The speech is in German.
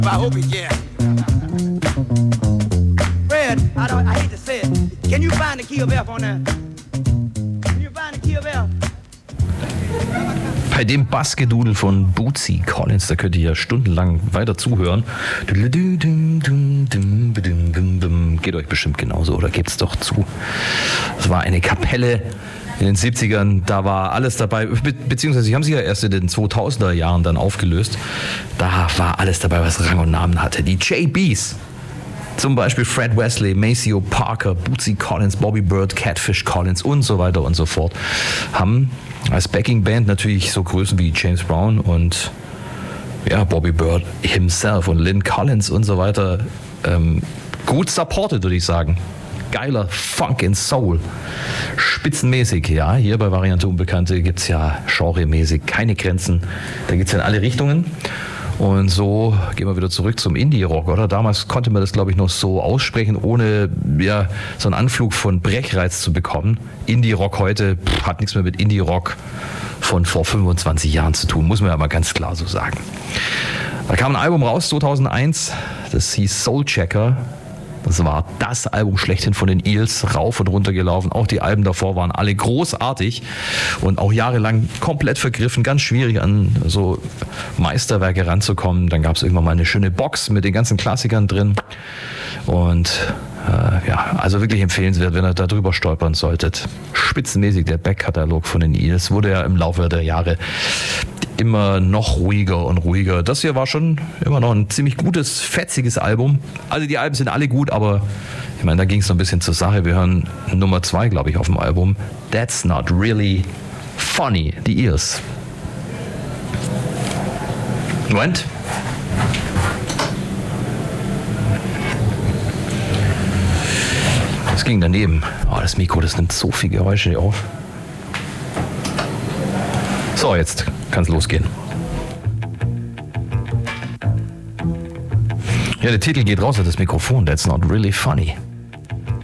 I hope he can. Fred, I hate to say it. Can you find the key of F on that? Can you find the key of F? Bei dem Bassgedudel von Bootsy Collins, da könnt ihr ja stundenlang weiter zuhören. Geht euch bestimmt genauso, oder gebt's doch zu. Es war eine Kapelle in den 70ern, da war alles dabei, beziehungsweise sie haben sich ja erst in den 2000er Jahren dann aufgelöst. Da war alles dabei, was Rang und Namen hatte. Die JBs, zum Beispiel Fred Wesley, Maceo Parker, Bootsy Collins, Bobby Byrd, Catfish Collins und so weiter und so fort, haben als Backing-Band natürlich so Größen wie James Brown und ja, Bobby Byrd himself und Lynn Collins und so weiter gut supported, würde ich sagen. Geiler Funk and Soul. Spitzenmäßig, ja. Hier bei Variante Unbekannte gibt es ja genremäßig keine Grenzen. Da geht es in alle Richtungen. Und so gehen wir wieder zurück zum Indie-Rock, oder? Damals konnte man das, glaube ich, noch so aussprechen, ohne ja, so einen Anflug von Brechreiz zu bekommen. Indie-Rock heute hat nichts mehr mit Indie-Rock von vor 25 Jahren zu tun, muss man ja mal ganz klar so sagen. Da kam ein Album raus, 2001, das hieß Soul Checker. Das war das Album schlechthin von den Eels, rauf und runter gelaufen. Auch die Alben davor waren alle großartig und auch jahrelang komplett vergriffen. Ganz schwierig, an so Meisterwerke ranzukommen. Dann gab es irgendwann mal eine schöne Box mit den ganzen Klassikern drin. Und ja, also wirklich empfehlenswert, wenn ihr da drüber stolpern solltet. Spitzenmäßig der Backkatalog von den Eels. Wurde ja im Laufe der Jahre immer noch ruhiger und ruhiger. Das hier war schon immer noch ein ziemlich gutes, fetziges Album. Also die Alben sind alle gut, aber ich meine, da ging es noch ein bisschen zur Sache. Wir hören Nummer 2, glaube ich, auf dem Album. That's Not Really Funny, die Eels. Moment. Das ging daneben. Oh, das Mikro, das nimmt so viel Geräusche auf. So, jetzt kann es losgehen. Ja, der Titel geht raus auf das Mikrofon. That's Not Really Funny.